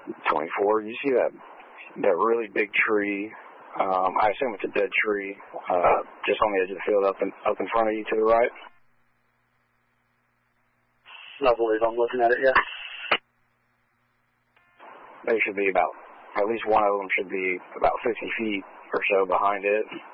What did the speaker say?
24. You see that really big tree? I assume it's a dead tree, just on the edge of the field up in front of you to the right. I believe I'm looking at it, yeah. They should be at least one of them should be about 50 feet or so behind it.